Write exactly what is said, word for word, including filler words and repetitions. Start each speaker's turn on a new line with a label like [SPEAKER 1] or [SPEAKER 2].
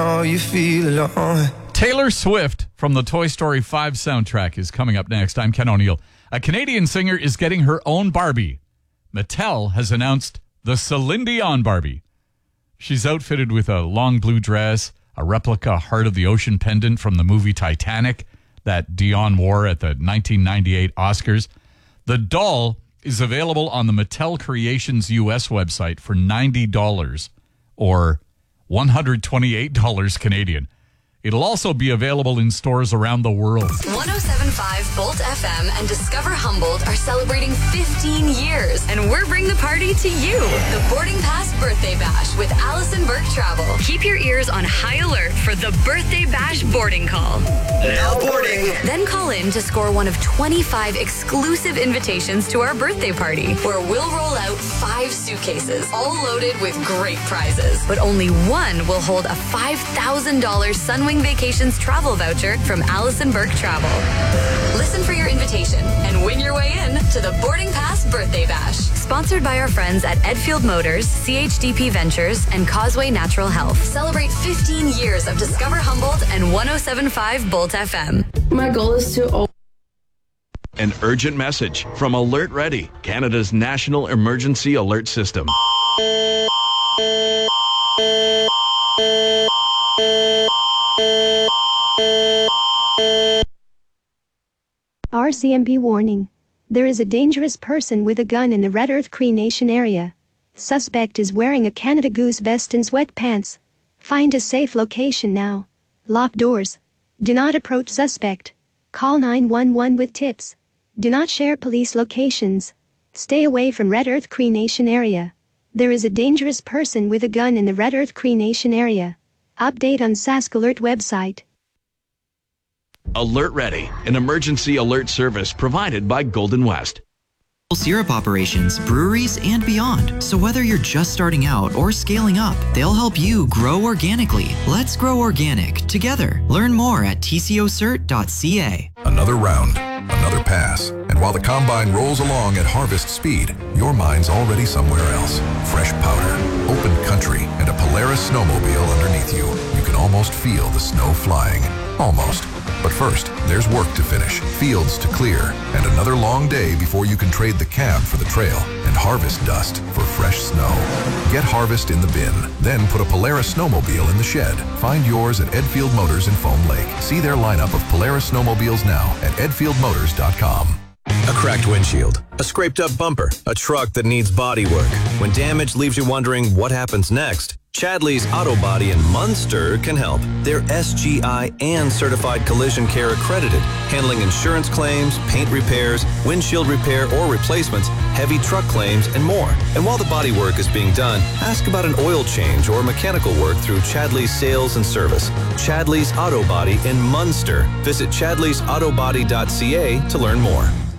[SPEAKER 1] Oh, you feel alone.
[SPEAKER 2] Taylor Swift from the Toy Story five soundtrack is coming up next. I'm Ken O'Neill. A Canadian singer is getting her own Barbie. Mattel has announced the Celine Dion Barbie. She's outfitted with a long blue dress, a replica Heart of the Ocean pendant from the movie Titanic that Dion wore at the nineteen ninety-eight Oscars. The doll is available on the Mattel Creations U S website for ninety dollars or one hundred twenty-eight dollars Canadian. It'll also be available in stores around the world.
[SPEAKER 3] one oh seven point five Bolt F M and Discover Humboldt are celebrating fifteen years, and we're bringing the party to you. The Boarding Pass Birthday Bash with Allison Burke Travel. Keep your ears on high alert for the Birthday Bash boarding call.
[SPEAKER 1] Now boarding.
[SPEAKER 3] Then call in to score one of twenty-five exclusive invitations to our birthday party, where we'll roll out five suitcases, all loaded with great prizes. But only one will hold a five thousand dollars Sunwing Vacations travel voucher from Allison Burke Travel. Listen for your invitation and win your way in to the Boarding Pass Birthday Bash. Sponsored by our friends at Edfield Motors, C H D P Ventures, and Causeway Natural Health. Celebrate fifteen years of Discover Humboldt and one oh seven point five Bolt F M.
[SPEAKER 4] My goal is to...
[SPEAKER 5] An urgent message from Alert Ready, Canada's national emergency alert system.
[SPEAKER 6] R C M P warning. There is a dangerous person with a gun in the Red Earth Cree Nation area. Suspect is wearing a Canada Goose vest and sweatpants. Find a safe location now. Lock doors. Do not approach suspect. Call nine one one with tips. Do not share police locations. Stay away from Red Earth Cree Nation area. There is a dangerous person with a gun in the Red Earth Cree Nation area. Update on Sask Alert website.
[SPEAKER 5] Alert Ready, an emergency alert service provided by Golden West.
[SPEAKER 7] Syrup operations, breweries, and beyond. So whether you're just starting out or scaling up, they'll help you grow organically. Let's grow organic together. Learn more at t c o cert dot c a.
[SPEAKER 8] Another round, another pass. And while the combine rolls along at harvest speed, your mind's already somewhere else. Fresh powder, open country, and a Polaris snowmobile underneath you. You can almost feel the snow flying. Almost. But first, there's work to finish, fields to clear, and another long day before you can trade the cab for the trail and harvest dust for fresh snow. Get harvest in the bin, then put a Polaris snowmobile in the shed. Find yours at Edfield Motors in Foam Lake. See their lineup of Polaris snowmobiles now at edfield motors dot com.
[SPEAKER 9] A cracked windshield, a scraped up bumper, a truck that needs body work. When damage leaves you wondering what happens next, Chadley's Auto Body in Munster can help. They're S G I and Certified Collision Care accredited, handling insurance claims, paint repairs, windshield repair or replacements, heavy truck claims, and more. And while the body work is being done, ask about an oil change or mechanical work through Chadley's Sales and Service. Chadley's Auto Body in Munster. Visit chadleys auto body dot c a to learn more.